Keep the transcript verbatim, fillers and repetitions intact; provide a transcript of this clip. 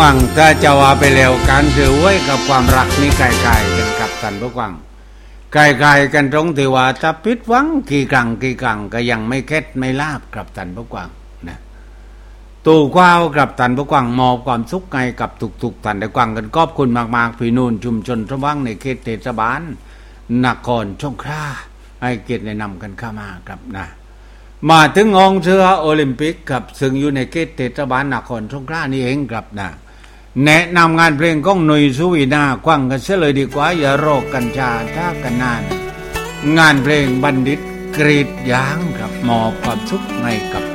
ฟังถ้าจะว่าไปแล้วการถือไว้กับความรักนี่ไกลๆกันกับท่านผู้ฟังไกลๆกันตรงที่ว่าถ้าผิดหวังกี่ครั้งกี่ครั้งก็ยังไม่เข็ดไม่ลาบกับท่านผู้ฟังนะตู่กว้าวกับท่านผู้ฟังมอบความสุขให้กับทุกๆท่านได้ฟังกันขอบคุณมากๆพี่นูนชุมชนสว่างในเขตเทศบาลนครสงขลาให้เกียรติแนะนำกันเข้ามาครับนะมาถึงกองเรือโอลิมปิกครับซึ่งอยู่ในเขตเทศบาลนครสงขลานี่เองครับนะแนะนำงานเพลงของหนุ่ยสุวินากว้างกันเสียเลยดีกว่าอย่ารอกัญชาท่ากันนานงานเพลงบัณฑิตกรีดยางครับมอบความสุขให้กับ